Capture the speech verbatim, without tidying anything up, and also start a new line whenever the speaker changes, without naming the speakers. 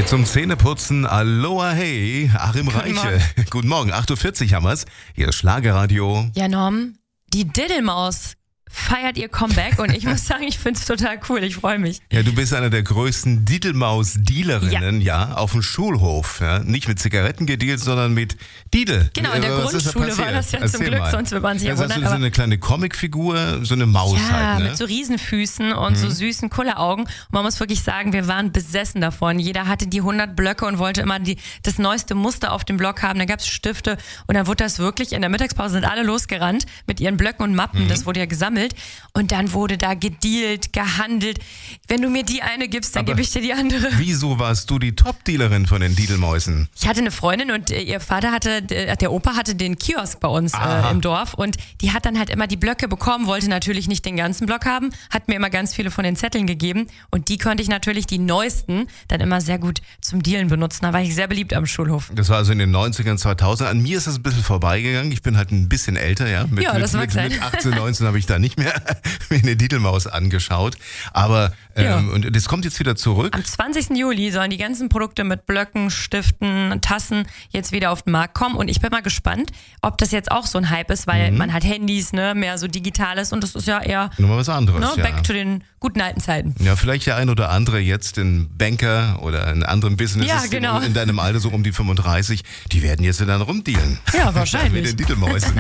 Hier zum Zähneputzen, Aloha hey, Achim Reiche.
Morgen.
Guten Morgen, acht Uhr vierzig haben wir's. Hier ist Schlagerradio.
Ja, Norm, die Diddelmaus feiert ihr Comeback und ich muss sagen, ich finde es total cool, ich freue mich.
Ja, du bist einer der größten Didelmaus-Dealerinnen, ja. ja, auf dem Schulhof. Ja. Nicht mit Zigaretten gedealt, sondern mit Didel.
Genau, in der
Was ist da
Grundschule war
passiert?
das ja
Erzähl
zum Glück,
mal.
sonst würde man sich ja
Also hast
wundern.
du so
aber-
eine kleine Comicfigur, so eine Maus
Ja,
halt, ne?
mit so Riesenfüßen und so süßen Kulleraugen. Und man muss wirklich sagen, wir waren besessen davon. Jeder hatte die hundert Blöcke und wollte immer die, das neueste Muster auf dem Block haben. Dann gab es Stifte und dann wurde das wirklich, in der Mittagspause sind alle losgerannt mit ihren Blöcken und Mappen. Das wurde ja gesammelt. Und dann wurde da gedealt, gehandelt. Wenn du mir die eine gibst, dann
Aber
gebe ich dir die andere.
Wieso warst du die Top-Dealerin von den Didelmäusen?
Ich hatte eine Freundin und äh, ihr Vater hatte, der, der Opa hatte den Kiosk bei uns
Aha.
äh, im Dorf und die hat dann halt immer die Blöcke bekommen, wollte natürlich nicht den ganzen Block haben, hat mir immer ganz viele von den Zetteln gegeben und die konnte ich natürlich, die neuesten, dann immer sehr gut zum Dealen benutzen. Da war ich sehr beliebt am Schulhof.
Das war also in den neunzigern, zweitausend. An mir ist das ein bisschen vorbeigegangen. Ich bin halt ein bisschen älter, ja. Mit,
Ja, das
mit,
mag
mit,
sein.
mit achtzehn, neunzehn habe ich da nicht mehr mir eine Didelmaus angeschaut. Aber, ähm,
Ja.
und das kommt jetzt wieder zurück.
Am zwanzigsten Juli sollen die ganzen Produkte mit Blöcken, Stiften, Tassen jetzt wieder auf den Markt kommen und ich bin mal gespannt, ob das jetzt auch so ein Hype ist, weil man hat Handys, ne, mehr so Digitales und das ist ja eher
Nochmal was anderes,
ne,
ja.
back to den guten alten Zeiten.
Ja, vielleicht der ein oder andere jetzt in Banker oder in anderen Businesses
Ja, genau.
in, in deinem Alter so um die fünfunddreißig, die werden jetzt dann rumdealen.
Ja, wahrscheinlich.
Mit den Didelmäusen.